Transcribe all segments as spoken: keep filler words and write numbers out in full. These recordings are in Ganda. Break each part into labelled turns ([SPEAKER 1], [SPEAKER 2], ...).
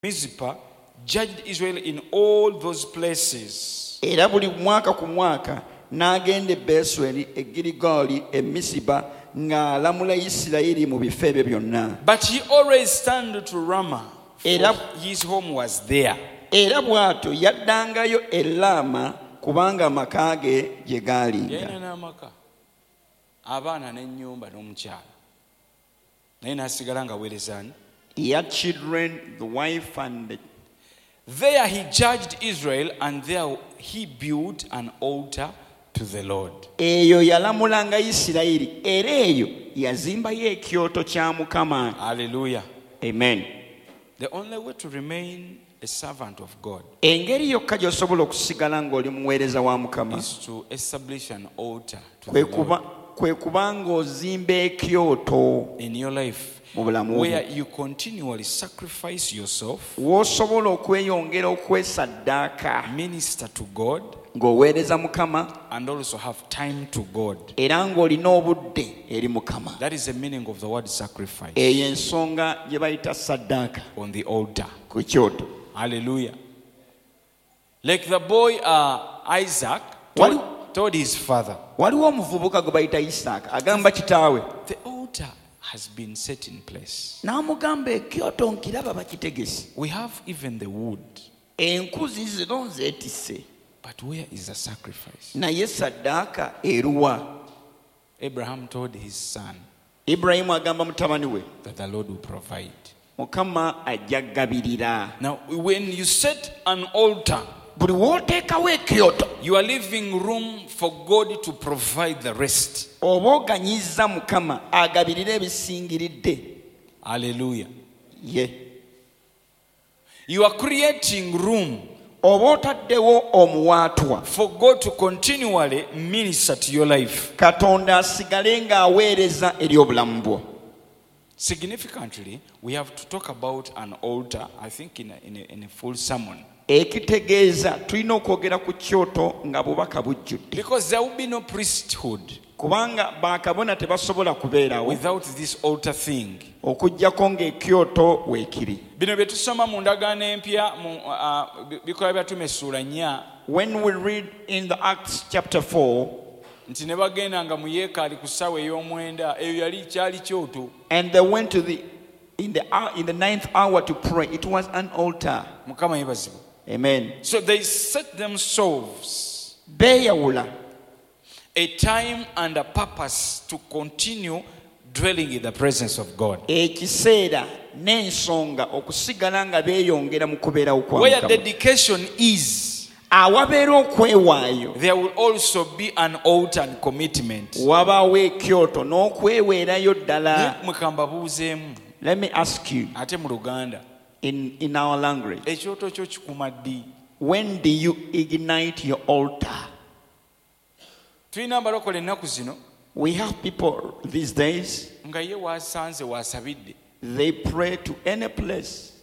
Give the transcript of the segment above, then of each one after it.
[SPEAKER 1] Mizpah judged Israel in all those places.
[SPEAKER 2] Era buli mwaka ku mwaka n'agenda e Besweri, e Girigali, e Misipa ng'alamula Isirayiri mu bifo ebyo byonna.
[SPEAKER 1] But he always turned to Ramah, for
[SPEAKER 2] Era,
[SPEAKER 1] his home was there.
[SPEAKER 2] era bw'atyo yaddangayo e Lama kubanga amaka ge gye gaalinga.
[SPEAKER 1] Yalina n'amaka, abaana n'ennyumba n'omukyala, naye n'asigala ng'aweerezani.
[SPEAKER 2] He had children, the wife, and the...
[SPEAKER 1] There he judged Israel, and there he built an altar to the Lord.
[SPEAKER 2] Eyo yalamulanga Isirayiri, era eyo yazimbayo ekyoto kya Mukama.
[SPEAKER 1] Hallelujah.
[SPEAKER 2] Amen.
[SPEAKER 1] The only way to remain a servant of God
[SPEAKER 2] Engeri yokka gy'osobola okusigala ng'oli muweereza wa Mukama
[SPEAKER 1] is to establish an altar to
[SPEAKER 2] kwe
[SPEAKER 1] the
[SPEAKER 2] kuba
[SPEAKER 1] Lord
[SPEAKER 2] kwe kuba ng'ozimba ekyoto
[SPEAKER 1] in your life,
[SPEAKER 2] mu bulamu
[SPEAKER 1] where
[SPEAKER 2] bwo,
[SPEAKER 1] you continually sacrifice yourself,
[SPEAKER 2] w'osobola okweyongera okwesaddaaka
[SPEAKER 1] minister to God,
[SPEAKER 2] ng'oweereza Mukama
[SPEAKER 1] and also have time to God.
[SPEAKER 2] era ng'olina obudde eri Mukama.
[SPEAKER 1] That is the meaning of the word sacrifice
[SPEAKER 2] Eyo ensonga gye bayita saddaaka
[SPEAKER 1] on the altar.
[SPEAKER 2] ku kyoto.
[SPEAKER 1] Hallelujah. Like the boy uh, Isaac
[SPEAKER 2] What?
[SPEAKER 1] told, told his father,
[SPEAKER 2] Waliwo omuvubuka gwe bayita Isaaka agamba kitaawe,
[SPEAKER 1] the altar has been set in place.
[SPEAKER 2] n'amugamba ekyoto nkiraba bakitegese,
[SPEAKER 1] We have even the wood,
[SPEAKER 2] enkuzi zino zeetisse,
[SPEAKER 1] but where is the sacrifice?
[SPEAKER 2] naye saddaaka eruwa?
[SPEAKER 1] Abraham told his son
[SPEAKER 2] Ibulayimu agamba mutabani we,
[SPEAKER 1] that the Lord will provide.
[SPEAKER 2] Mukama ajja gabirira.
[SPEAKER 1] Now, when you set an altar,
[SPEAKER 2] Buli w'oteekawo ekyoto
[SPEAKER 1] you are leaving room for God to provide the rest.
[SPEAKER 2] oba oganyizza Mukama agabirira ebisingiridde.
[SPEAKER 1] Hallelujah.
[SPEAKER 2] Ye.
[SPEAKER 1] You are creating room
[SPEAKER 2] Oba otaddewo omuwaatwa
[SPEAKER 1] for God to continually minister to your life.
[SPEAKER 2] Katonda asigale ng'aweereza eri obulamu bwo.
[SPEAKER 1] Significantly, we have to talk about an altar, I think, in a, in a, in a full sermon.
[SPEAKER 2] Ekitegeeza tulina okwogera ku kyoto nga bubaka bujjudde,
[SPEAKER 1] Because there will be no priesthood
[SPEAKER 2] kubanga bakabona tebasobola kubeerawo
[SPEAKER 1] without this altar thing.
[SPEAKER 2] okuggyako ng'ekyoto weekiri.
[SPEAKER 1] Bino bye tusoma mu ndagaano empya mu uh, bikola bya Ttume essuula nnya,
[SPEAKER 2] When we read in the Acts chapter four,
[SPEAKER 1] nti ne bagendanga mu yeekaalu ku ssaawa ey'omwenda, eyo yali kyali kyoto.
[SPEAKER 2] and they went to the in the hour, in the ninth hour to pray, it was an altar.
[SPEAKER 1] Mukama yeebazibwe.
[SPEAKER 2] Amen.
[SPEAKER 1] So they set themselves
[SPEAKER 2] Beeyawula
[SPEAKER 1] a time and a purpose to continue dwelling in the presence of God.
[SPEAKER 2] ekiseera n'ensonga okusigala nga beeyongera mu kubeerawo kwa
[SPEAKER 1] Where
[SPEAKER 2] Mukama.
[SPEAKER 1] dedication is,
[SPEAKER 2] Awabeera okwewaayo
[SPEAKER 1] there will also be an altar and commitment.
[SPEAKER 2] wabaawo ekyoto n'okweweerayo ddala.
[SPEAKER 1] Mukamba buuzeemu
[SPEAKER 2] Let me ask you
[SPEAKER 1] ate mu Luganda,
[SPEAKER 2] in, in our language,
[SPEAKER 1] ekyoto kyo kikuma ddi?
[SPEAKER 2] when do you ignite your altar?
[SPEAKER 1] Tulina abalokole ennaku zino
[SPEAKER 2] We have people these days,
[SPEAKER 1] nga ye waasanze waasabidde,
[SPEAKER 2] they pray to any place.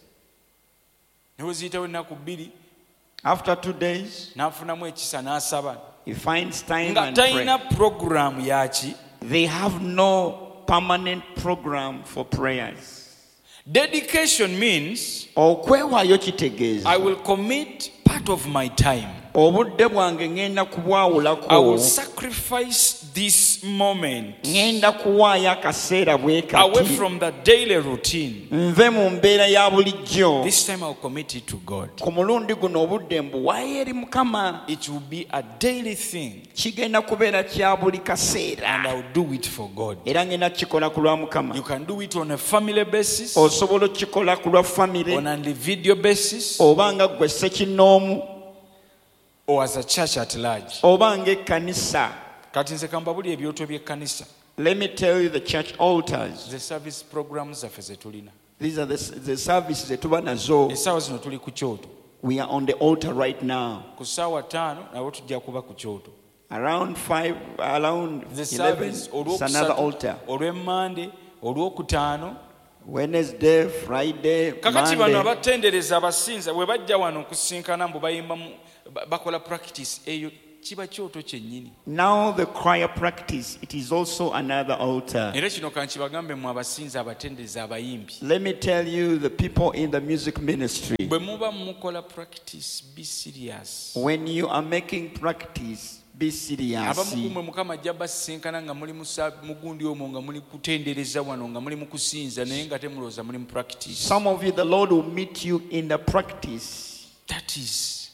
[SPEAKER 1] ne we ziyitawo ennaku bbiri
[SPEAKER 2] After two days,
[SPEAKER 1] n'afunamu ekisa n'asaba,
[SPEAKER 2] he finds time
[SPEAKER 1] nga
[SPEAKER 2] and pray.
[SPEAKER 1] talina puroguramu yaki.
[SPEAKER 2] They have no permanent program for prayers.
[SPEAKER 1] Dedication means
[SPEAKER 2] Okwewaayo kitegeeza
[SPEAKER 1] I will commit part of my time.
[SPEAKER 2] obudde bwange ŋŋenda
[SPEAKER 1] I will
[SPEAKER 2] kubwawulako,
[SPEAKER 1] sacrifice this moment
[SPEAKER 2] ŋŋenda kuwaayo akaseera bwe
[SPEAKER 1] away
[SPEAKER 2] kati
[SPEAKER 1] from the daily routine.
[SPEAKER 2] nve mu mbeera ya bulijjo.
[SPEAKER 1] This time I'll commit it to God.
[SPEAKER 2] Ku mulundi guno obudde mbuwaayo eri Mukama.
[SPEAKER 1] It will be a daily thing,
[SPEAKER 2] Kigenda kubeera kya buli
[SPEAKER 1] and
[SPEAKER 2] kaseera
[SPEAKER 1] I'll do it for God.
[SPEAKER 2] era ngenda kukikola ku lwa Mukama.
[SPEAKER 1] You can do it on a family basis,
[SPEAKER 2] Osobola okukikola ku lwa famire
[SPEAKER 1] on an individual basis,
[SPEAKER 2] oba nga ggwe ssekinnoomu
[SPEAKER 1] or as a church at large.
[SPEAKER 2] oba ng'ekkanisa.
[SPEAKER 1] Kati nze kambabuli ebyoto by'ekkanisa,
[SPEAKER 2] Let me tell you the church altars.
[SPEAKER 1] the service programs zaffe ze tulina.
[SPEAKER 2] These are the, the services that tuba nazo.
[SPEAKER 1] Essaawa zino tuli ku kyoto.
[SPEAKER 2] We are on the altar right now.
[SPEAKER 1] Ku ssaawa ttaano nabo tujja kuba ku kyoto.
[SPEAKER 2] Around five, around
[SPEAKER 1] The
[SPEAKER 2] eleven,
[SPEAKER 1] service
[SPEAKER 2] it's another altar.
[SPEAKER 1] olw'emmande, olwokutaano.
[SPEAKER 2] Wednesday, Friday,
[SPEAKER 1] Kakati bano
[SPEAKER 2] Monday.
[SPEAKER 1] abatendereza abasinza bwe bajja wano okusinkana mbu bayimba mu- ba- bakola practice eyo kiba kyoto kyennyini.
[SPEAKER 2] Now the choir practice, it is also another altar.
[SPEAKER 1] Era kino kankibagambe mu abasinzi abatendereza abayimbi.
[SPEAKER 2] Let me tell you, the people in the music ministry,
[SPEAKER 1] Bwe muba mukola practice, be serious.
[SPEAKER 2] when you are making practice, be serious.
[SPEAKER 1] Abamu kumwe Mukama ajja basisinkana nga muli mugundi omwo nga muli kutendereza wano nga muli mu kusinza naye nga temulowooza muli mu practice.
[SPEAKER 2] Some of you, the Lord will meet you in the practice.
[SPEAKER 1] That is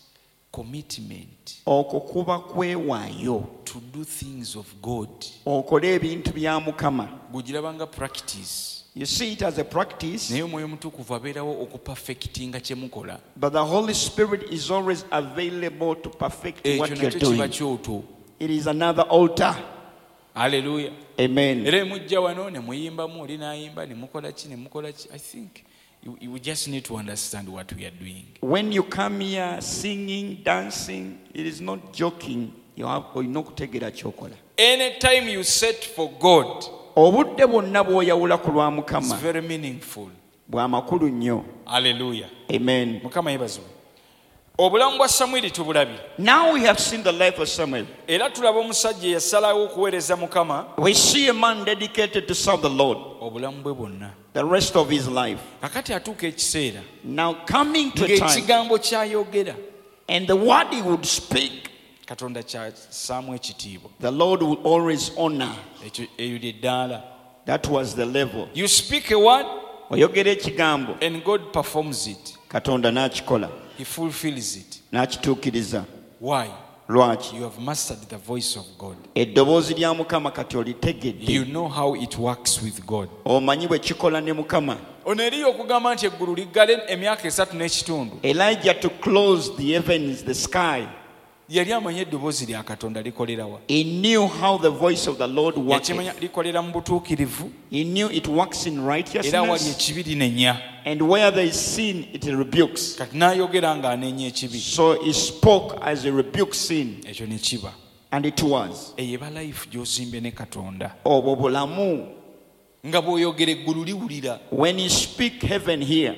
[SPEAKER 1] commitment
[SPEAKER 2] Okwo kuba kwewaayo
[SPEAKER 1] to do things of God.
[SPEAKER 2] okole ebintu bya Mukama.
[SPEAKER 1] Gugirabanga practice.
[SPEAKER 2] You see it as a practice,
[SPEAKER 1] Naye Omwoyo Mutukuvu abeerawo okuperfectinga kye mukola.
[SPEAKER 2] but the Holy Spirit is always available to perfect
[SPEAKER 1] Ekyo
[SPEAKER 2] what you're
[SPEAKER 1] nakyo kiba
[SPEAKER 2] doing.
[SPEAKER 1] kyoto.
[SPEAKER 2] It is another altar.
[SPEAKER 1] Hallelujah.
[SPEAKER 2] Amen.
[SPEAKER 1] Era mujja wano ne muyimbamu oli n'ayimba ne mukola ki ne mukola ki. I think you, you just need to understand what we are doing.
[SPEAKER 2] When you come here singing, dancing, it is not joking. You have olina okutegeera kyokola.
[SPEAKER 1] Anytime you set for God,
[SPEAKER 2] Obudde bwonna bw'oyawula ku lwa
[SPEAKER 1] it's
[SPEAKER 2] Mukama
[SPEAKER 1] very meaningful.
[SPEAKER 2] bwa makulu nnyo.
[SPEAKER 1] Hallelujah.
[SPEAKER 2] Amen.
[SPEAKER 1] Mukama yeebazibwe. Obulamu bwa Samwiri tubulabye.
[SPEAKER 2] Now we have seen the life of Samuel.
[SPEAKER 1] Era tulaba omusajja eyasalawo okuweereza Mukama
[SPEAKER 2] We see a man dedicated to serve the Lord
[SPEAKER 1] obulamu bwe bwonna.
[SPEAKER 2] the rest of his life.
[SPEAKER 1] Kakati atuuka ekiseera
[SPEAKER 2] Now coming to a time,
[SPEAKER 1] ng'ekigambo ky'ayogera
[SPEAKER 2] and the word he would speak,
[SPEAKER 1] Katonda ky'assaamu ekitiibwa.
[SPEAKER 2] the Lord will always honor.
[SPEAKER 1] Ekyo eyo lye ddaala.
[SPEAKER 2] That was the level.
[SPEAKER 1] You speak a word
[SPEAKER 2] Oyogera ekigambo,
[SPEAKER 1] and God performs it.
[SPEAKER 2] Katonda n'akikola,
[SPEAKER 1] He fulfills it.
[SPEAKER 2] n'akituukiriza.
[SPEAKER 1] Why?
[SPEAKER 2] Lwaki?
[SPEAKER 1] You have mastered the voice of God.
[SPEAKER 2] Eddoboozi lya Mukama kati olitegedde.
[SPEAKER 1] You know how it works with God.
[SPEAKER 2] Omanyi bwe kikola ne Mukama.
[SPEAKER 1] Ono eriyo okugamba nti eggulu liggale emyaka esatu n'ekitundu.
[SPEAKER 2] Elijah to close the heavens, the sky.
[SPEAKER 1] Yali amanye eddoboozi lya Katonda likolera wa.
[SPEAKER 2] He knew how the voice of the Lord worked.
[SPEAKER 1] Yakimanya likolera mu butuukirivu.
[SPEAKER 2] He knew it works in
[SPEAKER 1] Era wali
[SPEAKER 2] righteousness.
[SPEAKER 1] ekibi linenya.
[SPEAKER 2] And where there is sin, it rebukes.
[SPEAKER 1] Kati n'ayogera ng'anenya ekibi.
[SPEAKER 2] So he spoke as he rebuked sin.
[SPEAKER 1] Ekyo ne kiba.
[SPEAKER 2] And it was.
[SPEAKER 1] Eyo eba life gy'ozimbye ne Katonda.
[SPEAKER 2] Obwo bulamu.
[SPEAKER 1] Nga bw'oyogera eggulu liwulira.
[SPEAKER 2] When you speak, heaven here.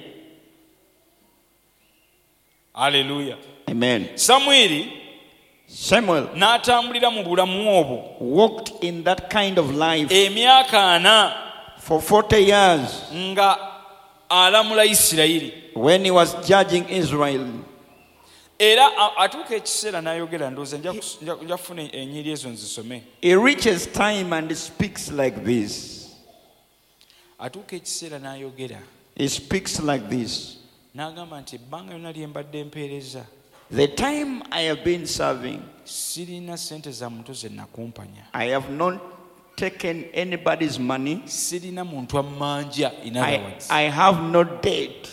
[SPEAKER 1] Hallelujah.
[SPEAKER 2] Amen.
[SPEAKER 1] Samwiri
[SPEAKER 2] Samuel
[SPEAKER 1] n'atambulira mu bulamu obwo
[SPEAKER 2] walked in that kind of life
[SPEAKER 1] emyaka ana
[SPEAKER 2] for forty years
[SPEAKER 1] nga alamula Isirayiri.
[SPEAKER 2] when he was judging Israel.
[SPEAKER 1] Era a- atuuka ekiseera n'ayogera ndowooza nja kus- nja- nja kufuna ennyiri ezo nzisome.
[SPEAKER 2] He reaches time and he speaks like this.
[SPEAKER 1] Atuuka ekiseera n'ayogera
[SPEAKER 2] He speaks like this.
[SPEAKER 1] n'agamba nti ebbanga lyonna lye mbadde mpeereza
[SPEAKER 2] The time I have been serving,
[SPEAKER 1] sirina ssente za muntu ze nakumpanya,
[SPEAKER 2] I have not taken anybody's money.
[SPEAKER 1] sirina muntu ammanja. In other
[SPEAKER 2] I,
[SPEAKER 1] words,
[SPEAKER 2] I have no debt.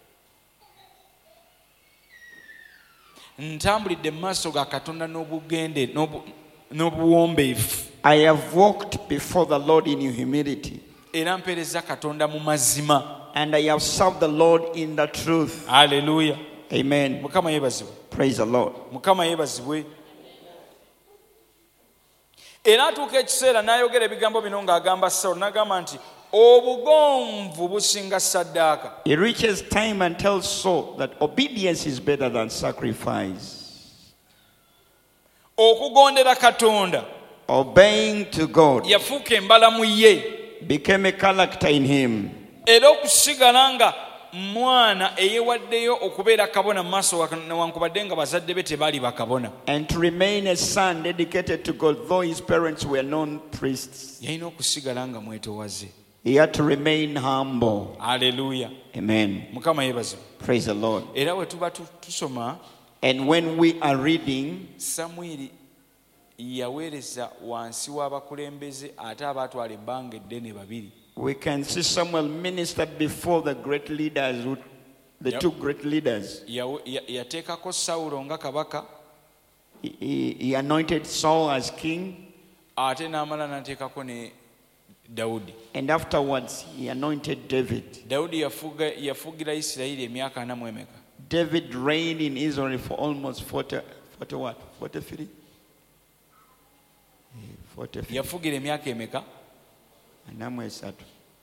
[SPEAKER 1] ntambulidde mu maaso ga Katonda n'obugende n'obu- n'obuwombeefu
[SPEAKER 2] I have walked before the Lord in humility.
[SPEAKER 1] era mpeereza Katonda mu mazima.
[SPEAKER 2] And I have served the Lord in the truth.
[SPEAKER 1] Haleluya.
[SPEAKER 2] Amen.
[SPEAKER 1] Mukama yeebazibwe.
[SPEAKER 2] Praise the Lord.
[SPEAKER 1] Mukama yeebazibwe. Era atuuka ekiseera n'ayogera ebigambo bino ng'agamba Sawulo n'agamba nti obugonvu businga ssaddaaka.
[SPEAKER 2] He reaches time and tells Saul that obedience is better than sacrifice.
[SPEAKER 1] Okugondera Katonda
[SPEAKER 2] Obeying to God
[SPEAKER 1] yafuuka embalamu ye.
[SPEAKER 2] became a character in him.
[SPEAKER 1] Era okusigala nga mwana eyeewaddeyo okubeera kabona mu maaso ga Katonda newankubadde nga bazadde be tebaali bakabona.
[SPEAKER 2] And to remain a son dedicated to God, though his parents were non priests.
[SPEAKER 1] Yalina okusigala nga mwetowaze.
[SPEAKER 2] He had to remain humble.
[SPEAKER 1] Haleluya.
[SPEAKER 2] Amen.
[SPEAKER 1] Mukama yeebazibwe.
[SPEAKER 2] Praise the Lord.
[SPEAKER 1] Era bwe tuba tu- tusoma
[SPEAKER 2] And when we are reading,
[SPEAKER 1] Samwiri yaweereza wansi w'abakulembeze ate abaatwala ebbanga eddene babiri.
[SPEAKER 2] we can see Samuel ministered before the great leaders, who- the
[SPEAKER 1] Yep.
[SPEAKER 2] two great leaders.
[SPEAKER 1] Yawe- ya- yateekako Sawulo nga kabaka
[SPEAKER 2] He, he, he anointed Saul as king,
[SPEAKER 1] ate n'amala n'ateekako ne Dawudi.
[SPEAKER 2] and afterwards he anointed David.
[SPEAKER 1] Dawudi yafuga yafugira Isirayiri emyaka ana mu emeka.
[SPEAKER 2] David reigned in Israel for almost forty, forty what? forty-three? forty-three.
[SPEAKER 1] Yafugira emyaka emeka?
[SPEAKER 2] ana mu esatu.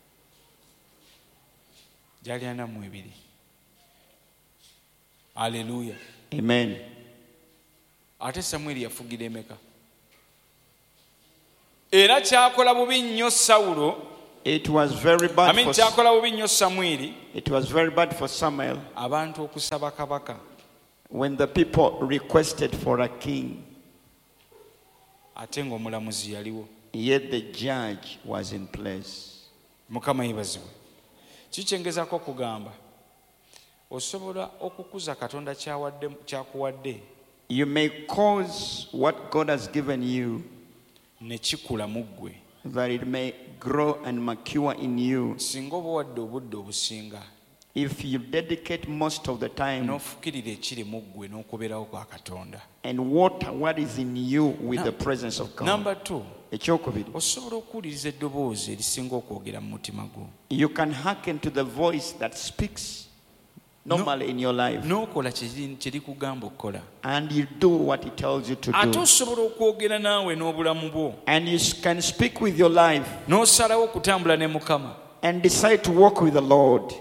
[SPEAKER 1] Gyali ana mu ebiri. Haleluya.
[SPEAKER 2] Amen.
[SPEAKER 1] ate Samwiri yafugira emeka? Era kyakola bubi nnyo Sawulo.
[SPEAKER 2] It was very bad
[SPEAKER 1] I mean,
[SPEAKER 2] for
[SPEAKER 1] kyakola bubi nnyo Samwiri.
[SPEAKER 2] It was very bad for Samuel
[SPEAKER 1] Abantu okusaba kabaka.
[SPEAKER 2] when the people requested for a king,
[SPEAKER 1] Ate ng'omulamuzi yaliwo.
[SPEAKER 2] yet the judge was in place.
[SPEAKER 1] Mukama yebazibwe. Kikyengezako kugamba. Osobola okukuza Katonda kyawadde kyakuwadde.
[SPEAKER 2] You may cause what God has given you
[SPEAKER 1] Ne kikula mu ggwe.
[SPEAKER 2] that it may grow and mature in you
[SPEAKER 1] Singa oba wadde obudde obusinga.
[SPEAKER 2] if you dedicate most of the time
[SPEAKER 1] N'ofukirira ekiri mu ggwe n'okubeerawo kwa Katonda.
[SPEAKER 2] and water what is in you with
[SPEAKER 1] Now,
[SPEAKER 2] the presence of God.
[SPEAKER 1] Number two.
[SPEAKER 2] Ekyokubiri,
[SPEAKER 1] Osobola okuwuliriza eddoboozi erisinga okwogera mu mutima gwo.
[SPEAKER 2] you can hearken to the voice that speaks normally in your life
[SPEAKER 1] N'okola kye likugamba okukola.
[SPEAKER 2] and you do what it tells you to
[SPEAKER 1] Ate
[SPEAKER 2] do.
[SPEAKER 1] osobola okwogera naawe n'obulamu bwo.
[SPEAKER 2] And you can speak with your life
[SPEAKER 1] N'osalawo okutambula ne Mukama.
[SPEAKER 2] and decide to walk with the Lord.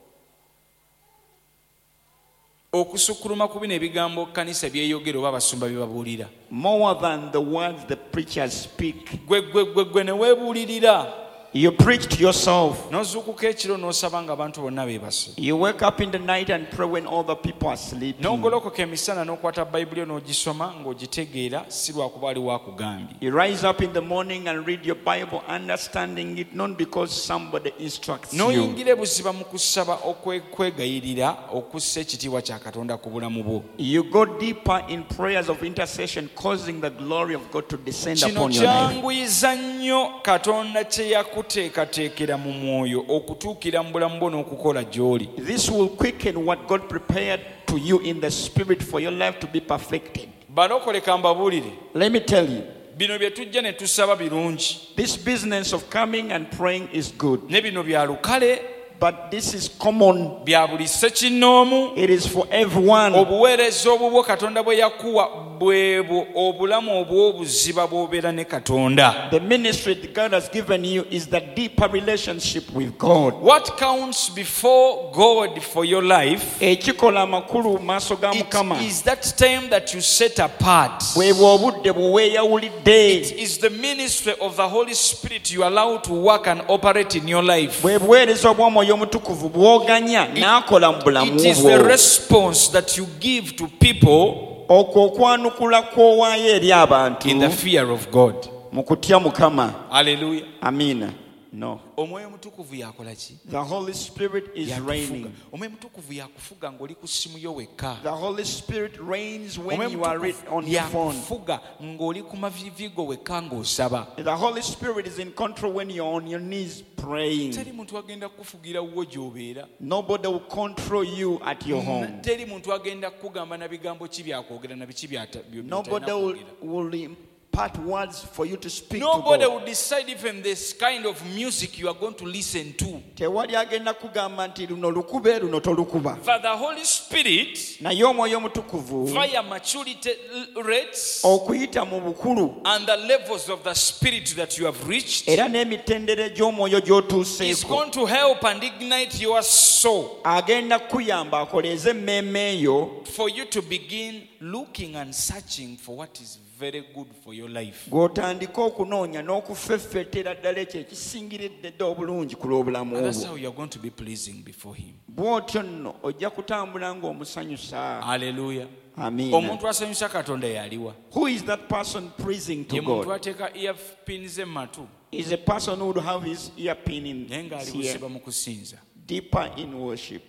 [SPEAKER 1] Okusukkuluma ku bino ebigambo kkanisa byeyogera oba abasumba bye babuulira.
[SPEAKER 2] More than the words the preachers speak.
[SPEAKER 1] Gwe gwe gwe gwe ne weebuulirira.
[SPEAKER 2] You preach to yourself.
[SPEAKER 1] N'ozuukuka ekiro n'osaba ng'abantu bonna beebase.
[SPEAKER 2] You wake up in the night and pray when all the people are sleeping.
[SPEAKER 1] N'ogolokoka emisana n'okwata Bayibuli n'ogisoma ng'ogitegeera si lwakuba aliwo akugambye.
[SPEAKER 2] You rise up in the morning and read your Bible, understanding it not because somebody instructs you.
[SPEAKER 1] N'oyingira ebuziba mu kusaba okwegayirira okussa ekitiibwa kya Katonda ku bulamu bwo.
[SPEAKER 2] You go deeper in prayers of intercession, causing the glory of God to descend
[SPEAKER 1] Kino
[SPEAKER 2] upon your life.
[SPEAKER 1] kyanguyiza nnyo Katonda kye yakuteekateekera mu mwoyo okutuukira mu bulamu bwo n'okukola gy'oli.
[SPEAKER 2] This will quicken what God prepared to you in the spirit for your life to be perfected.
[SPEAKER 1] Balokole ka mbabuulire.
[SPEAKER 2] Let me tell you,
[SPEAKER 1] Bino bye tujja ne tusaba birungi.
[SPEAKER 2] this business of coming and praying is good,
[SPEAKER 1] Ne bino bya lukale,
[SPEAKER 2] but this is common.
[SPEAKER 1] bya buli ssekinnoomu.
[SPEAKER 2] It is for everyone.
[SPEAKER 1] Obuweereza obubwo Katonda bwe yakuwa bwebwo obulamu obw'obuziba bw'obeera ne Katonda.
[SPEAKER 2] The ministry that God has given you is the deeper relationship with God.
[SPEAKER 1] What counts before God for your life
[SPEAKER 2] Ekikola amakulu mu maaso ga
[SPEAKER 1] it
[SPEAKER 2] Mukama
[SPEAKER 1] is that time that you set apart.
[SPEAKER 2] bwebwo obudde bwe weeyawulidde,
[SPEAKER 1] It is the ministry of the Holy Spirit you allow to work and operate in your life.
[SPEAKER 2] bwe buweereza obw'Omwoyo Omutukuvu bw'oganya n'akola mu bulamu
[SPEAKER 1] It is the
[SPEAKER 2] bwo.
[SPEAKER 1] response that you give to people
[SPEAKER 2] Okwo okwanukula kw'owaayo eri abantu
[SPEAKER 1] in the fear of God.
[SPEAKER 2] mu kutya Mukama.
[SPEAKER 1] Hallelujah.
[SPEAKER 2] Amiina. No.
[SPEAKER 1] Omwoyo Mutukuvu yakola ki?
[SPEAKER 2] The Holy Spirit is
[SPEAKER 1] Yakufuga.
[SPEAKER 2] reigning.
[SPEAKER 1] Omwoyo Mutukuvu yakufuga ng'oli ku ssimu yo wekka.
[SPEAKER 2] The Holy Spirit reigns when
[SPEAKER 1] Omwoyo
[SPEAKER 2] you are re-
[SPEAKER 1] Mutukuvu
[SPEAKER 2] on your phone.
[SPEAKER 1] yakufuga ng'oli ku maviiviigo wekka ng'osaba.
[SPEAKER 2] The Holy Spirit is in control when you're on your knees praying.
[SPEAKER 1] Teri muntu agenda kukufugira wo gy'obeera.
[SPEAKER 2] Nobody will control you at your home.
[SPEAKER 1] Teri muntu agenda kukugamba na bigambo ki byakwogera na biki byata- byo-
[SPEAKER 2] Nobody
[SPEAKER 1] by'otalina
[SPEAKER 2] will,
[SPEAKER 1] kwogera.
[SPEAKER 2] will impart words for you to speak
[SPEAKER 1] Nobody
[SPEAKER 2] to
[SPEAKER 1] will
[SPEAKER 2] God.
[SPEAKER 1] decide even this kind of music you are going to listen to.
[SPEAKER 2] Tewali agenda kugamba nti luno lukube luno tolukuba.
[SPEAKER 1] For the Holy Spirit,
[SPEAKER 2] Naye Omwoyo Omutukuvu
[SPEAKER 1] via maturity rates
[SPEAKER 2] okuyita mu bukulu
[SPEAKER 1] and the levels of the Spirit that you have reached,
[SPEAKER 2] era n'emitendera gy'omwoyo
[SPEAKER 1] is
[SPEAKER 2] gy'otuuseeko
[SPEAKER 1] going to help and ignite your soul
[SPEAKER 2] agenda kuyamba akoleeze emmeeme eyo
[SPEAKER 1] for you to begin looking and searching for what is very good for your life.
[SPEAKER 2] gw'otandika okunoonya n'okufeffeetera ddala ekyo ekisingiridde dda obulungi ku lw'obulamu
[SPEAKER 1] And that's
[SPEAKER 2] obwo.
[SPEAKER 1] how you are going to be pleasing before Him.
[SPEAKER 2] Bw'otyo nno ojja kutambula ng'omusanyusa.
[SPEAKER 1] Hallelujah.
[SPEAKER 2] Amiina.
[SPEAKER 1] Omuntu asanyusa Katonda yaliwa.
[SPEAKER 2] Who is that person pleasing to
[SPEAKER 1] Ye muntu
[SPEAKER 2] God?
[SPEAKER 1] ateeka earpins mu matu
[SPEAKER 2] Is a person who would have his earpin in
[SPEAKER 1] naye ng'ali
[SPEAKER 2] here,
[SPEAKER 1] buziba mu kusinza.
[SPEAKER 2] deeper in worship.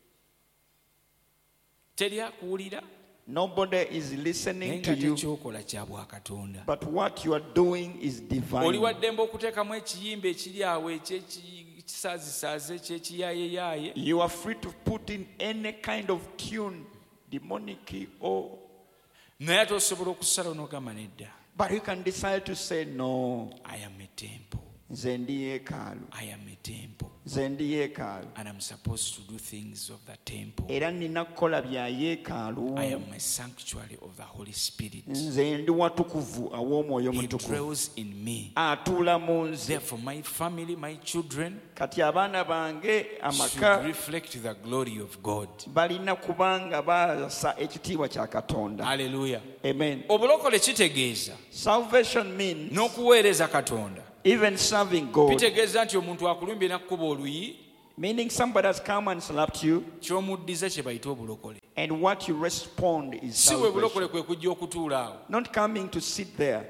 [SPEAKER 1] Teri akuwulira
[SPEAKER 2] Nobody is
[SPEAKER 1] naye
[SPEAKER 2] listening
[SPEAKER 1] nga
[SPEAKER 2] to you,
[SPEAKER 1] tekyokola kya bwakatonda.
[SPEAKER 2] but what you are doing is
[SPEAKER 1] Oli
[SPEAKER 2] divine.
[SPEAKER 1] waddembe okuteekamu ekiyimba ekiri awo ekyekisaazisaaze ekyekiyaayeyaaye.
[SPEAKER 2] You are free to put in any kind of tune, demonic or,
[SPEAKER 1] Naye ate osobola okusala n'ogamba nedda.
[SPEAKER 2] but you can decide to say no.
[SPEAKER 1] I am a temple.
[SPEAKER 2] nze ndi yeekaalu,
[SPEAKER 1] I am a temple.
[SPEAKER 2] nze ndi yeekaalu,
[SPEAKER 1] And I'm supposed to do things of the temple.
[SPEAKER 2] era nina kukola bya yeekaalu.
[SPEAKER 1] I am a sanctuary of the Holy Spirit.
[SPEAKER 2] Nze ndi watukuvu aw'omwoyo
[SPEAKER 1] He
[SPEAKER 2] mutukuvu,
[SPEAKER 1] dwells in me.
[SPEAKER 2] atuula mu nze.
[SPEAKER 1] Therefore, my family, my children
[SPEAKER 2] Kati abaana bange
[SPEAKER 1] should
[SPEAKER 2] amaka
[SPEAKER 1] reflect the glory of God.
[SPEAKER 2] balina kubanga baasa ekitiibwa kya Katonda.
[SPEAKER 1] Hallelujah.
[SPEAKER 2] Amen.
[SPEAKER 1] Obulokole kitegeeza
[SPEAKER 2] Salvation means
[SPEAKER 1] n'okuweereza Katonda.
[SPEAKER 2] even serving God,
[SPEAKER 1] Kitegeeza nti omuntu akulumbye n'akkuba oluyi
[SPEAKER 2] meaning somebody has come and slapped you,
[SPEAKER 1] ky'omuddiza kye bayita obulokole.
[SPEAKER 2] and what you respond is
[SPEAKER 1] Si bwe bulokole
[SPEAKER 2] salvation.
[SPEAKER 1] kwe kujja okutuula awo.
[SPEAKER 2] Not coming to sit there.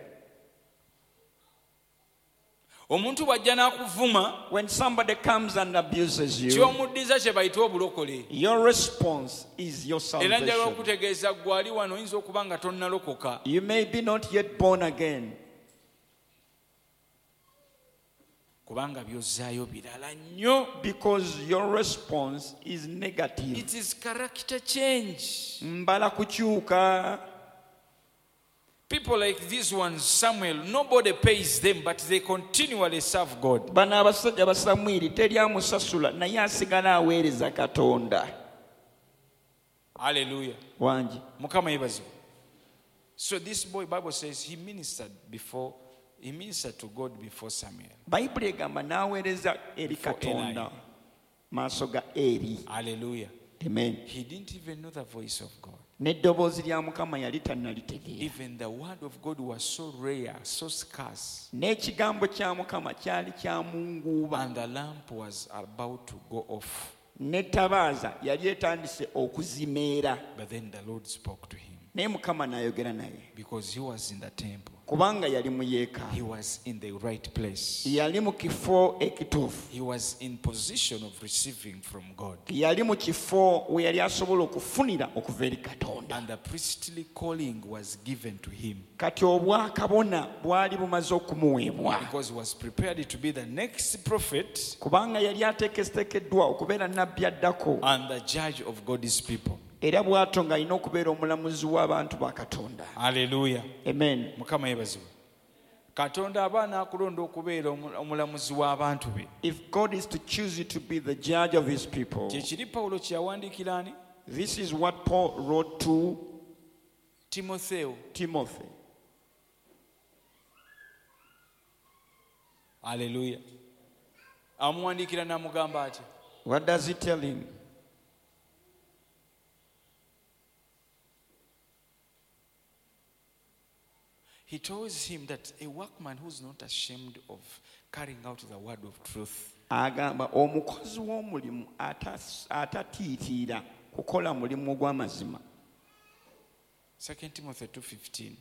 [SPEAKER 1] Omuntu bw'ajja n'akuvuma
[SPEAKER 2] When somebody comes and abuses you,
[SPEAKER 1] ky'omuddiza kye bayita obulokole.
[SPEAKER 2] your response is your
[SPEAKER 1] Era njala
[SPEAKER 2] salvation.
[SPEAKER 1] okutegeeza ggwe ali wano oyinza okuba nga tonnalokoka.
[SPEAKER 2] You may be not yet born again,
[SPEAKER 1] Kubanga by'ozzaayo birala nnyo.
[SPEAKER 2] because your response is negative.
[SPEAKER 1] It is character change.
[SPEAKER 2] Mbala kukyuka.
[SPEAKER 1] People like these ones, Samuel, nobody pays them, but they continually serve God.
[SPEAKER 2] Bano abasajja ba Samwiri teri amusasula naye asigala aweereza Katonda.
[SPEAKER 1] Hallelujah.
[SPEAKER 2] Wangi.
[SPEAKER 1] Mukama yebazibwe. So this boy, Bible says, he ministered before, he ministered to God before Samuel.
[SPEAKER 2] Bayibuli egamba n'aweereza eri
[SPEAKER 1] Before
[SPEAKER 2] Katonda
[SPEAKER 1] Eli.
[SPEAKER 2] maaso ga Eri.
[SPEAKER 1] Hallelujah.
[SPEAKER 2] Amen.
[SPEAKER 1] He didn't even know the voice of God.
[SPEAKER 2] N'eddoboozi lya Mukama yali tannalitegeera.
[SPEAKER 1] Even the word of God was so rare, so scarce.
[SPEAKER 2] N'ekigambo kya Mukama kyali kya munguuba.
[SPEAKER 1] And the lamp was about to go off.
[SPEAKER 2] N'ettabaaza yali etandise okuzimeera.
[SPEAKER 1] But then the Lord spoke to him.
[SPEAKER 2] Naye Mukama n'ayogera naye.
[SPEAKER 1] Because he was in the temple.
[SPEAKER 2] Kubanga yali mu yeekaalu.
[SPEAKER 1] He was in the right place.
[SPEAKER 2] Yali mu kifo ekituufu.
[SPEAKER 1] He was in position of receiving from God.
[SPEAKER 2] Yali mu kifo we yali asobola okufunira okuva eri Katonda.
[SPEAKER 1] And the priestly calling was given to him.
[SPEAKER 2] Kati obwakabona bwali bumaze okumuweebwa.
[SPEAKER 1] Because he was prepared to be the next prophet
[SPEAKER 2] Kubanga yali ateeketeekeddwa okubeera nnabbi addako.
[SPEAKER 1] and the judge of God's people.
[SPEAKER 2] Era bw'atyo ng'alina okubeera omulamuzi w'abantu ba Katonda.
[SPEAKER 1] Hallelujah.
[SPEAKER 2] Amen.
[SPEAKER 1] Mukama yebazibwe. Katonda aba n'akulonda okubeera omu- omulamuzi w'abantu be.
[SPEAKER 2] If God is to choose you to be the judge of his people,
[SPEAKER 1] Kyekiri Pawulo kye yawandiikira ani?
[SPEAKER 2] this is what Paul wrote to
[SPEAKER 1] Timotheo.
[SPEAKER 2] Timothy.
[SPEAKER 1] Hallelujah. Amuwandiikira n'amugamba ati,
[SPEAKER 2] What does he tell him?
[SPEAKER 1] he tells him that a workman who's not ashamed of carrying out the word of truth
[SPEAKER 2] Agamba omukozi w'omulimu atas- atatiitiira kukola mulimu gw'amazima.
[SPEAKER 1] Second Timothy two fifteen.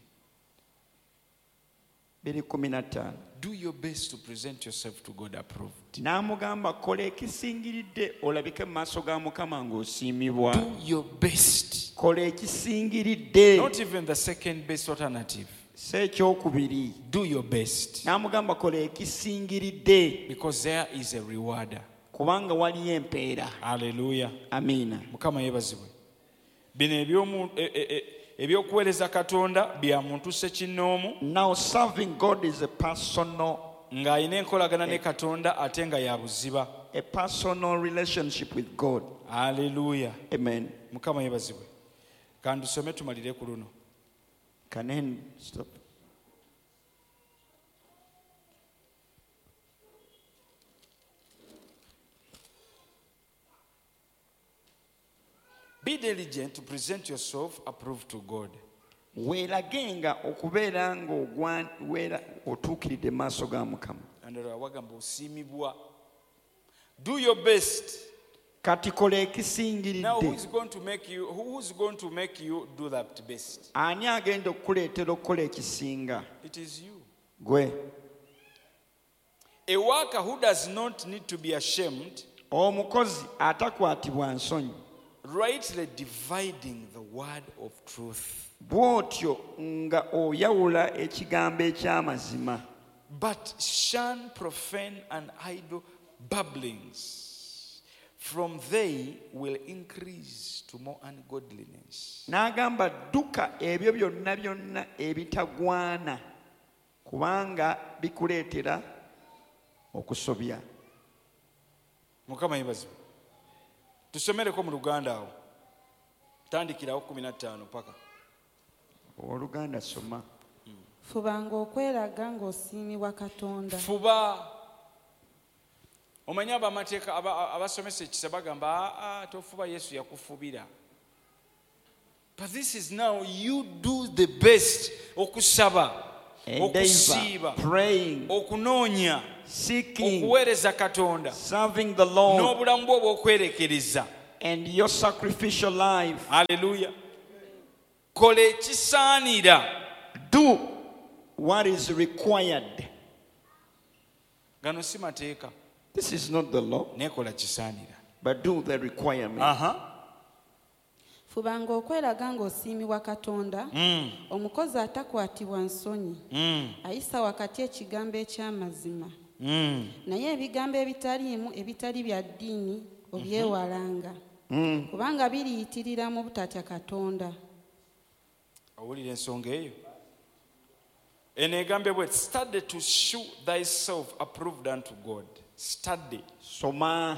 [SPEAKER 2] bbiri kumi na ttaano.
[SPEAKER 1] Do your best to present yourself to God approved.
[SPEAKER 2] N'amugamba kola ekisingiridde olabike mu maaso ga Mukama ng'osiimibwa.
[SPEAKER 1] Do your best.
[SPEAKER 2] Kola ekisingiridde.
[SPEAKER 1] Not even the second best alternative.
[SPEAKER 2] Si ekyokubiri.
[SPEAKER 1] Do your best.
[SPEAKER 2] N'amugamba kola ekisingiridde
[SPEAKER 1] Because there is a rewarder.
[SPEAKER 2] kubanga waliyo empeera.
[SPEAKER 1] Hallelujah.
[SPEAKER 2] Amiina.
[SPEAKER 1] Mukama yebazibwe. Bino ebyomu e- e- e- ebyokuweereza Katonda bya muntu ssekinnoomu
[SPEAKER 2] Now serving God is a personal,
[SPEAKER 1] ng'alina enkolagana ne Katonda ate nga ya buziba.
[SPEAKER 2] a personal relationship with God.
[SPEAKER 1] Hallelujah.
[SPEAKER 2] Amen.
[SPEAKER 1] Mukama yebazibwe. Kandusome tumalire ku luno.
[SPEAKER 2] Can I stop?
[SPEAKER 1] Be diligent to present yourself approved to God.
[SPEAKER 2] Weeragenga okubeera ng'ogwa- weera otuukiridde mu maaso ga Mukama.
[SPEAKER 1] Andala wagamba osiimibwa. Do your best.
[SPEAKER 2] Kati kola
[SPEAKER 1] Now who
[SPEAKER 2] ekisingiridde.
[SPEAKER 1] is going to make you who is going to make you do that best?
[SPEAKER 2] Ani agenda okukuleetera okukola ekisinga?
[SPEAKER 1] It is you.
[SPEAKER 2] Gwe.
[SPEAKER 1] A worker who does not need to be ashamed,
[SPEAKER 2] Omukozi atakwatibwa nsonyi.
[SPEAKER 1] rightly dividing the word of truth.
[SPEAKER 2] Bw'otyo nga oyawula ekigambo eky'amazima.
[SPEAKER 1] But shun profane and idle babblings, from they will increase to more ungodliness.
[SPEAKER 2] N'agamba dduka ebyo byonna byonna ebitagwana kubanga bikuleetera okusobya.
[SPEAKER 1] Mukama yebazibwe. Tusomereko mu Luganda awo. Tandikirawo kumi na ttaano paka.
[SPEAKER 2] Oluganda soma.
[SPEAKER 3] Fubanga okweraga ng'osiimibwa Katonda.
[SPEAKER 1] Fuba. Omanya abamateeka abasomesa ekisa bagamba aa tofuba Yesu yakufubira. But this is now you do the best okusaba, okusiiba,
[SPEAKER 2] praying,
[SPEAKER 1] okunoonya,
[SPEAKER 2] seeking,
[SPEAKER 1] okuweereza Katonda,
[SPEAKER 2] serving the Lord,
[SPEAKER 1] n'obulamu bwo obw'okwerekereza.
[SPEAKER 2] and your sacrificial life.
[SPEAKER 1] Hallelujah. Kola ekisaanira.
[SPEAKER 2] Do what is required.
[SPEAKER 1] Gano si mateeka.
[SPEAKER 2] This is not the law,
[SPEAKER 1] Nekola kisaanira.
[SPEAKER 2] but do the requirement.
[SPEAKER 1] Aha.
[SPEAKER 3] Fubanga okweraga ng'osiimibwa Katonda,
[SPEAKER 1] Mm.
[SPEAKER 3] omukozi atakwatibwa nsonyi,
[SPEAKER 1] Mm.
[SPEAKER 3] ayisa wakati ekigambo eky'amazima.
[SPEAKER 1] Mm.
[SPEAKER 3] Naye ebigambo ebitaliimu ebitali bya ddiini obyewalanga,
[SPEAKER 2] Mm.
[SPEAKER 3] kubanga biriyitirira mu butatya Katonda.
[SPEAKER 1] Owulira ensonga eyo? Eno egambe bwe study to show thyself approved unto God. Study.
[SPEAKER 2] Soma.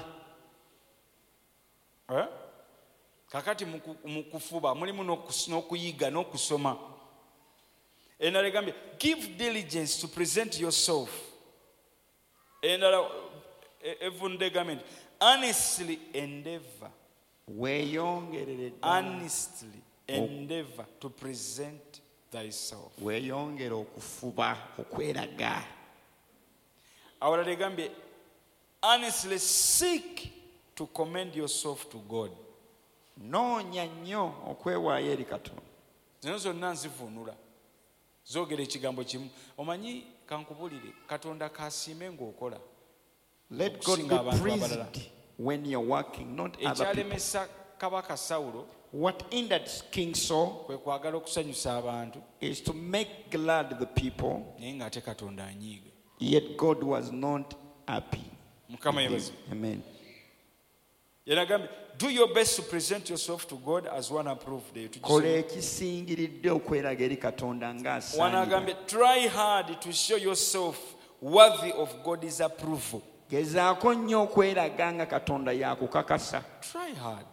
[SPEAKER 1] Eh? Kakati mu kufuba mulimu n'okuyiga n'okusoma. Endala egambye give diligence to present yourself. Endala evunde egambye honestly endeavor.
[SPEAKER 2] Weeyongerere ddala.
[SPEAKER 1] Honestly endeavor to present thyself.
[SPEAKER 2] Weeyongere okufuba okweraga.
[SPEAKER 1] Awalala egambye honestly seek to commend yourself to God.
[SPEAKER 2] Noonya nnyo okwewaayo eri Katonda.
[SPEAKER 1] Zino zonna nzivunula. Zoogera ekigambo kimu. Omanyi kankubulire Katonda kasiime ng'okola.
[SPEAKER 2] Let God
[SPEAKER 1] Okusinga
[SPEAKER 2] be
[SPEAKER 1] abantu
[SPEAKER 2] praised
[SPEAKER 1] abalala.
[SPEAKER 2] when you're working, not other people.
[SPEAKER 1] Ekyalemesa kabaka Sawulo
[SPEAKER 2] What hindered King Saul
[SPEAKER 1] kwe kwagala okusanyusa abantu
[SPEAKER 2] is to make glad the people,
[SPEAKER 1] naye ng'ate Katonda anyiiga.
[SPEAKER 2] yet God was not happy.
[SPEAKER 1] Mukama yebaze.
[SPEAKER 2] Amen.
[SPEAKER 1] Yenagambye do your best to present yourself to God as one approved.
[SPEAKER 2] Kola ekisingiridde okweraga eri Katonda ng'asaanira.
[SPEAKER 1] Wanagambye try hard to show yourself worthy of God's approval.
[SPEAKER 2] Gezaako nnyo okweraga nga Katonda yakukakasa.
[SPEAKER 1] Try hard.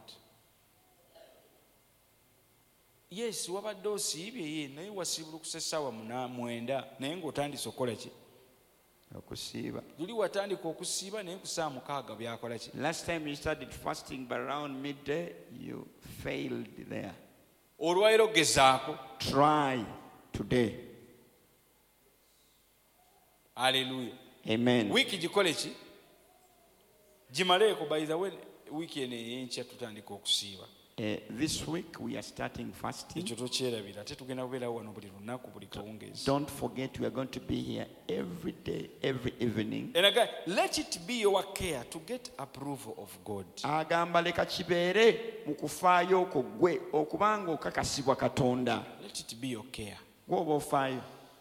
[SPEAKER 1] Yes, wabadde osiibye ye naye wasiibulukuse essaawa mwenda naye ng'otandise okukola ki?
[SPEAKER 2] Okusiiba.
[SPEAKER 1] Luli watandika okusiiba naye ku ssaawa mukaaga byakola ki?
[SPEAKER 2] Last time you started fasting, but around midday you failed there.
[SPEAKER 1] Olwaleero gezaako.
[SPEAKER 2] Try today.
[SPEAKER 1] Hallelujah.
[SPEAKER 2] Amen.
[SPEAKER 1] Wiiki gikole ki? Gimaleeko by the way wiiki eno ey'enkya tutandika okusiiba.
[SPEAKER 2] Uh, this week we are starting fasting.
[SPEAKER 1] Ekyo tokyerabira ate tugenda kubeerawo wano buli lunaku buli kawungeezi.
[SPEAKER 2] Don't forget we are going to be here every day, every evening.
[SPEAKER 1] And again, let it be your care to get approval of God.
[SPEAKER 2] Agamba leka kibeere mu kufaayo okwo gwe okubanga okakasibwa Katonda.
[SPEAKER 1] Let it be your care
[SPEAKER 2] Gw'oba ofaayo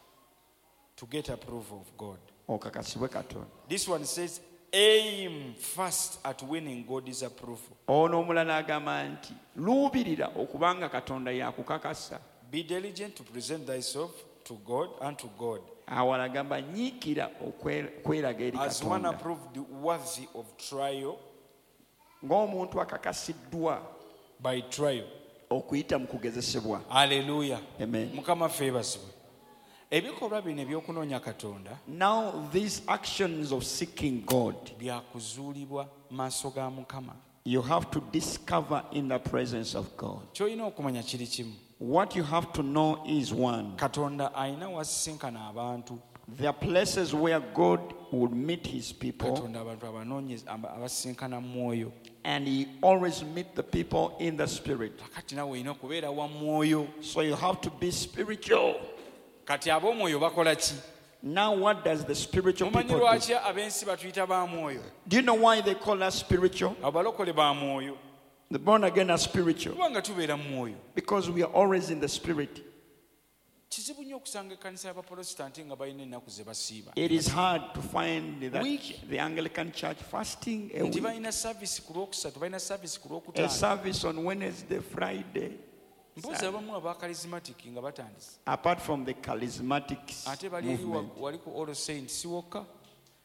[SPEAKER 1] to get approval of God.
[SPEAKER 2] okakasibwe Katonda.
[SPEAKER 1] This one says aim first at winning God's approval.
[SPEAKER 2] Ono omulala agamba nti luubirira okubanga Katonda yakukakasa.
[SPEAKER 1] Be diligent to present thyself to God and to God
[SPEAKER 2] Awala agamba nyiikira okweraga eri
[SPEAKER 1] as one
[SPEAKER 2] Katonda
[SPEAKER 1] approved worthy of trial
[SPEAKER 2] ng'omuntu akakasiddwa
[SPEAKER 1] by trial.
[SPEAKER 2] okuyita mu kugezesebwa.
[SPEAKER 1] Hallelujah.
[SPEAKER 2] Amen.
[SPEAKER 1] Mukama favors. Ebikolwa bino ebyokunoonya Katonda
[SPEAKER 2] Now these actions of seeking God,
[SPEAKER 1] byakuzuulibwa maaso ga Mukama.
[SPEAKER 2] you have to discover in the presence of God.
[SPEAKER 1] Ky'olina okumanya kiri kimu.
[SPEAKER 2] What you have to know is one.
[SPEAKER 1] Katonda alina wasisinkana abantu.
[SPEAKER 2] There are places where God would meet his people,
[SPEAKER 1] Katonda abantu abanoonyeza abasisinkana mu mwoyo.
[SPEAKER 2] and he always meet the people in the spirit.
[SPEAKER 1] Kati nawe olina okubeera wa mwoyo.
[SPEAKER 2] So you have to be spiritual.
[SPEAKER 1] Kati ab'omwoyo bakola ki?
[SPEAKER 2] Now what does the spiritual
[SPEAKER 1] Mumanyi
[SPEAKER 2] people do?
[SPEAKER 1] lwaki ab'ensi batuyita ba mwoyo?
[SPEAKER 2] Do you know why they call us spiritual?
[SPEAKER 1] Abalokole ba mwoyo.
[SPEAKER 2] The born again are spiritual
[SPEAKER 1] Kubanga tubeera mu mwoyo.
[SPEAKER 2] because we are always in the spirit.
[SPEAKER 1] Kizibu nnyo okusanga ekkanisa y'Abaprotestanti nga balina ennaku ze basiiba.
[SPEAKER 2] It is hard to find that
[SPEAKER 1] Week.
[SPEAKER 2] the Anglican Church fasting a
[SPEAKER 1] Nti
[SPEAKER 2] week,
[SPEAKER 1] balina service ku lwokusatu, balina service ku
[SPEAKER 2] a
[SPEAKER 1] lwokutaano.
[SPEAKER 2] service on Wednesday, Friday.
[SPEAKER 1] Mbuzi abamu aba charismatic nga batandise.
[SPEAKER 2] Apart from the charismatics
[SPEAKER 1] Ate bali eri wa-
[SPEAKER 2] movement,
[SPEAKER 1] wali ku All Saints wokka.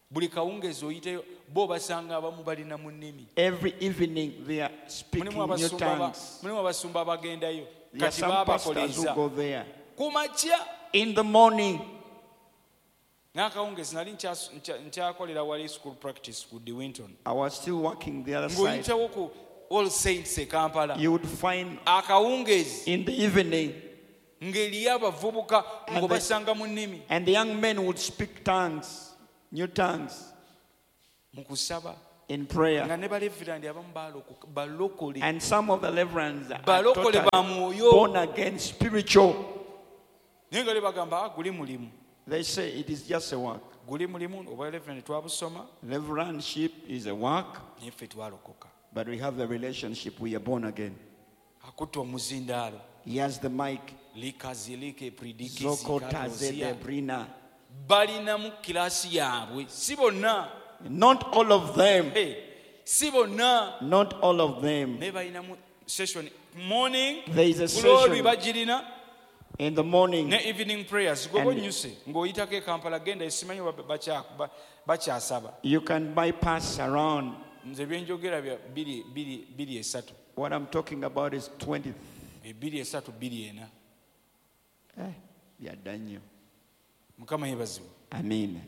[SPEAKER 1] buli kawungeezi oyiteyo bo basanga abamu balina mu nnimi.
[SPEAKER 2] Every evening they are speaking
[SPEAKER 1] Mulimu
[SPEAKER 2] new
[SPEAKER 1] abasumba aba-
[SPEAKER 2] tongues.
[SPEAKER 1] mulimu abasumba abagendayo
[SPEAKER 2] There are
[SPEAKER 1] kati
[SPEAKER 2] some pastors who
[SPEAKER 1] baabakoleeza
[SPEAKER 2] go there.
[SPEAKER 1] ku makya.
[SPEAKER 2] In the morning,
[SPEAKER 1] N'akawungeezi nali nkyas- nkya- nkyakolera wali school practice ku De Winton
[SPEAKER 2] I was still working the other side.
[SPEAKER 1] ng'oyitawo ku All Saints e Kampala
[SPEAKER 2] You would find
[SPEAKER 1] akawungeezi
[SPEAKER 2] in the evening,
[SPEAKER 1] ng'eriyo abavubuka
[SPEAKER 2] And the-
[SPEAKER 1] ng'obasanga mu nnimi
[SPEAKER 2] and the young men would speak tongues, new tongues,
[SPEAKER 1] mu kusaba
[SPEAKER 2] in prayer.
[SPEAKER 1] nga ne balevirandi abamu baloko- balokole
[SPEAKER 2] And some of the reverends are
[SPEAKER 1] balokole
[SPEAKER 2] totally
[SPEAKER 1] ba mwoyo
[SPEAKER 2] born again, spiritual.
[SPEAKER 1] naye nga le bagamba "Ah, guli mulimu
[SPEAKER 2] They say it is just a work.
[SPEAKER 1] guli mulimu obwa levirandi twabusoma
[SPEAKER 2] Reverendship is a work,
[SPEAKER 1] naye ffe twalokoka
[SPEAKER 2] but we have the relationship. We are born again.
[SPEAKER 1] akutta omuzindaalo
[SPEAKER 2] He has the mic.
[SPEAKER 1] likazilike
[SPEAKER 2] Zoko Tazede
[SPEAKER 1] pridikizikatozia
[SPEAKER 2] Brina.
[SPEAKER 1] balinamu kiraasi yaabwe si bonna
[SPEAKER 2] Not all of them.
[SPEAKER 1] Hey, si bonna
[SPEAKER 2] Not all of them.
[SPEAKER 1] naye balinamu session morning
[SPEAKER 2] There is a
[SPEAKER 1] kulolwi
[SPEAKER 2] session
[SPEAKER 1] bagirina
[SPEAKER 2] in the morning.
[SPEAKER 1] ne evening prayers gwe
[SPEAKER 2] And-
[SPEAKER 1] bonyuse ng'oyitako e Kampala genda esimanyi oba bakya- ba- bakyasaba
[SPEAKER 2] You can bypass around.
[SPEAKER 1] nze byenjogera bya bbiri- bbiri bbiri esatu
[SPEAKER 2] What I'm talking about is twenty.
[SPEAKER 1] ebbiri esatu bbiri ena
[SPEAKER 2] Eh, byadda nnyo.
[SPEAKER 1] mukama yeebazibwe.
[SPEAKER 2] Amen.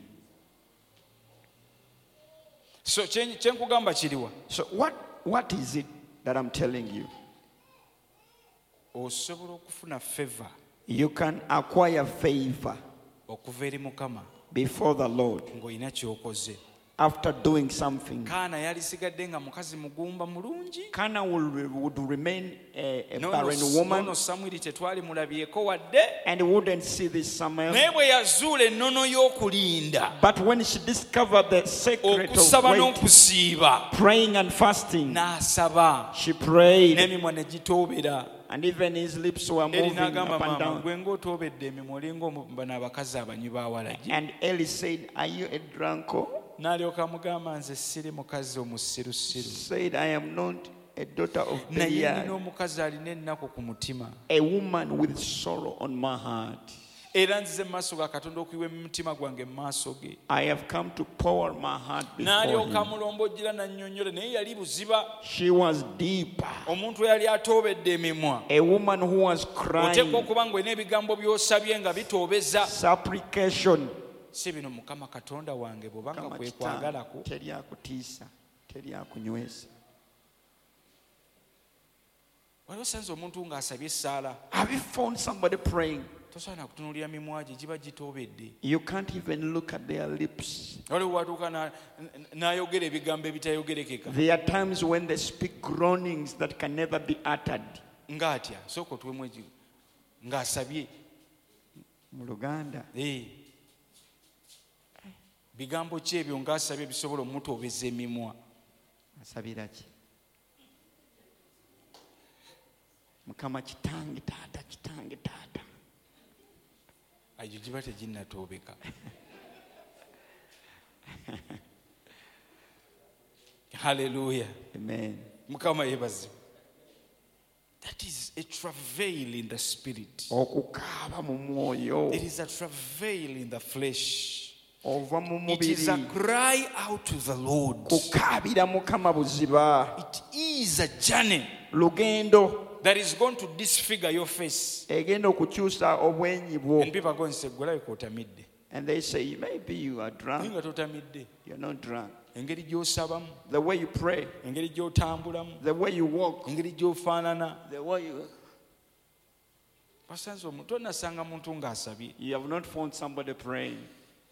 [SPEAKER 1] So kye kye nkugamba kiriwa
[SPEAKER 2] So what, what is it that I'm telling you?
[SPEAKER 1] osobola okufuna favor
[SPEAKER 2] You can acquire favor
[SPEAKER 1] okuva eri mukama
[SPEAKER 2] before the Lord
[SPEAKER 1] ng'olina ky'okoze.
[SPEAKER 2] after doing something.
[SPEAKER 1] kaana yalisigadde nga mukazi mugumba mulungi
[SPEAKER 2] Cana will, would remain a, a
[SPEAKER 1] Nono-
[SPEAKER 2] barren woman,
[SPEAKER 1] nono samwiri tetwali mulabyeko wadde
[SPEAKER 2] and wouldn't see this Samuel.
[SPEAKER 1] naye bwe yazuula ennono y'okulinda
[SPEAKER 2] But when she discovered the secret of
[SPEAKER 1] okusaba
[SPEAKER 2] waiting,
[SPEAKER 1] n'okusiiba
[SPEAKER 2] praying and fasting,
[SPEAKER 1] n'asaba
[SPEAKER 2] she prayed,
[SPEAKER 1] n'emimwa ne gitoobera
[SPEAKER 2] and even his lips were
[SPEAKER 1] eri
[SPEAKER 2] moving
[SPEAKER 1] n'agamba
[SPEAKER 2] up and
[SPEAKER 1] maama
[SPEAKER 2] down.
[SPEAKER 1] gwe ng'otoobedde emimwa olinga omu- bano abakazi abanywi bawalagi
[SPEAKER 2] And Eli said, "Are you a drunkard?"
[SPEAKER 1] n'alyoka amugamba nze siri mukazi omusirusiru
[SPEAKER 2] Said, "I am not a daughter of
[SPEAKER 1] naye nina
[SPEAKER 2] Belial,
[SPEAKER 1] omukazi alina ennaku ku mutima
[SPEAKER 2] a woman with sorrow on my heart.
[SPEAKER 1] era nzize mu maaso ga katonda okuyiwa emitima gwange mu maaso ge."
[SPEAKER 2] I have come to pour my heart before
[SPEAKER 1] n'alyoka
[SPEAKER 2] him."
[SPEAKER 1] amulombojjera nannyonnyola naye yali buziba
[SPEAKER 2] She was deep,
[SPEAKER 1] omuntu eyali atoobedde emimwa
[SPEAKER 2] a woman who was
[SPEAKER 1] oteekwa
[SPEAKER 2] crying,
[SPEAKER 1] okuba ng'olina ebigambo by'osabye nga bitoobeza
[SPEAKER 2] supplication.
[SPEAKER 1] si bino mukama katonda wange bw'obanga
[SPEAKER 2] Kama
[SPEAKER 1] kwe
[SPEAKER 2] kitange,
[SPEAKER 1] kwagalako
[SPEAKER 2] teri akutiisa, teri akunywesa.
[SPEAKER 1] wali osanze omuntu ng'asabye essaala
[SPEAKER 2] Have you found somebody praying?
[SPEAKER 1] tosaana kutunuulira mimwa gye giba gitoobedde
[SPEAKER 2] You can't even look at their lips.
[SPEAKER 1] waliwo watuuka na- n- n'ayogera ebigambo ebitayogerekeka
[SPEAKER 2] There are times when they speak groanings that can never be uttered.
[SPEAKER 1] ng'atya sooka otuwemu eki ng'asabye
[SPEAKER 2] Mu Luganda,
[SPEAKER 1] Eh. bigambo ki ebyo ng'asabye bisobola omutoobeza emimwa
[SPEAKER 2] asabira ki? Mukama kitange taata, kitange taata.
[SPEAKER 1] egyo giba teginnatoobeka haleluya
[SPEAKER 2] Amen.
[SPEAKER 1] mukama yeebazibwe. That is a travail in the spirit.
[SPEAKER 2] Okukaaba mu mwoyo,
[SPEAKER 1] It is a travail in the flesh.
[SPEAKER 2] ova mu
[SPEAKER 1] It is a
[SPEAKER 2] mubiri,
[SPEAKER 1] cry out to the Lord.
[SPEAKER 2] kukaabira Mukama buziba.
[SPEAKER 1] It is a journey
[SPEAKER 2] Lugendo
[SPEAKER 1] that is going to disfigure your face.
[SPEAKER 2] egenda okukyusa obwenyi bwo.
[SPEAKER 1] And people are going to say, gwelabika otamidde.
[SPEAKER 2] And they say, maybe you are
[SPEAKER 1] Naye
[SPEAKER 2] drunk.
[SPEAKER 1] nga totamidde.
[SPEAKER 2] You're not drunk.
[SPEAKER 1] Engeri gy'osabamu,
[SPEAKER 2] The way you pray,
[SPEAKER 1] engeri gy'otambulamu,
[SPEAKER 2] the way you walk,
[SPEAKER 1] engeri gy'ofaanana.
[SPEAKER 2] the way you...
[SPEAKER 1] Basanze omuntu tonasanga muntu ng'asabye.
[SPEAKER 2] You have not found somebody praying.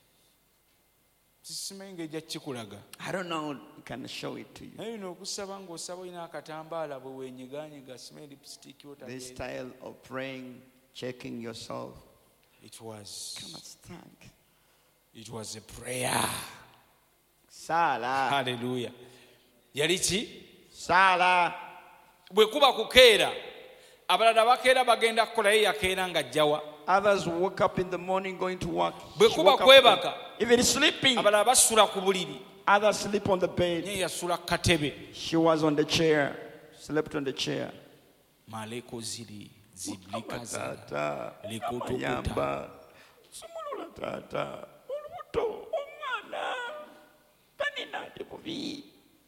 [SPEAKER 1] Simanyi ngeri gya kikulaga.
[SPEAKER 2] I don't know, I can show it to you.
[SPEAKER 1] Naye bino okusaba ng'osaba olina akatambaala bwe weenyigaanyiga simanyi lipstick
[SPEAKER 2] This
[SPEAKER 1] otabeera.
[SPEAKER 2] style of praying, checking yourself.
[SPEAKER 1] It was,
[SPEAKER 2] Come on, stand.
[SPEAKER 1] it was a prayer.
[SPEAKER 2] Sala.
[SPEAKER 1] Hallelujah. Yali ki?
[SPEAKER 2] Sala.
[SPEAKER 1] Bwe kuba kukeera, abalala bakeera bagenda kukola ye yakeera ng'ajjawa.
[SPEAKER 2] Others woke up in the morning going to work.
[SPEAKER 1] Bwe
[SPEAKER 2] She
[SPEAKER 1] kuba
[SPEAKER 2] woke up-
[SPEAKER 1] kwebaka,
[SPEAKER 2] Even sleeping.
[SPEAKER 1] abalala basula ku buliri.
[SPEAKER 2] Others sleep on the bed.
[SPEAKER 1] Naye yasula ku katebe.
[SPEAKER 2] She was on the chair. Slept on the chair.
[SPEAKER 1] Maleko ziri, ziblika zira,
[SPEAKER 2] Tata.
[SPEAKER 1] likotokuta.
[SPEAKER 2] Ayamba. Sumulula tata. Olubuto. Omwana. bubi.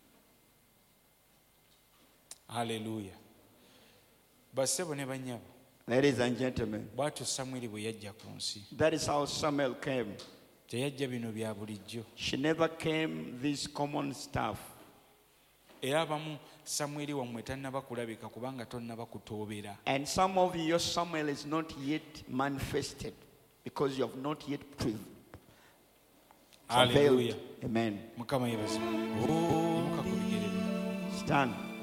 [SPEAKER 1] Haleluya. Bassebo ne bannyabo,
[SPEAKER 2] Ladies and gentlemen,
[SPEAKER 1] bw'atyo Samwiri bwe yajja ku nsi.
[SPEAKER 2] that is how Samuel came.
[SPEAKER 1] Teyajja bino bya bulijjo.
[SPEAKER 2] She never came this common stuff.
[SPEAKER 1] Era abamu Samwiri wammwe tannaba kulabika kubanga tonnaba kutoobera.
[SPEAKER 2] And some of you, your Samuel is not yet manifested because you have not yet prevailed.
[SPEAKER 1] Haleluya.
[SPEAKER 2] Amen.
[SPEAKER 1] Mukama yebaza. Oh, muka ku bigere bino.
[SPEAKER 2] Stand.